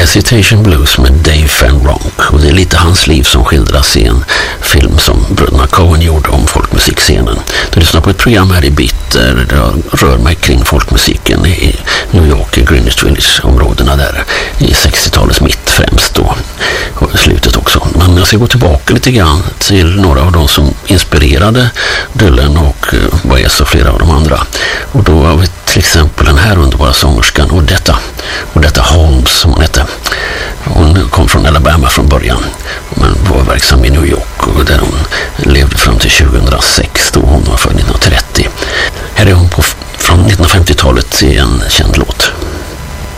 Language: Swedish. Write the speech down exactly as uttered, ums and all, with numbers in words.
Hesitation Blues med Dave Van Ronk, och det är lite hans liv som skildras i en film som bröderna Coen gjorde om folkmusikscenen. Du lyssnar på ett program här i Beat där jag rör mig kring folkmusiken i New York, i Greenwich Village-områdena där i sextiotalets mitt främst då, och slutet också. Men jag ska gå tillbaka lite grann till några av de som inspirerade Dylan och Baez och flera av de andra. Och då har vi till exempel den här underbara sångerskan Odetta, Odetta Holmes som hon hette. Hon kom från Alabama från början men var verksam i New York, och där hon levde fram till tjugohundrasex då hon var född nittonhundratrettio. Här är hon på, från nittonhundrafemtiotalet i en känd låt.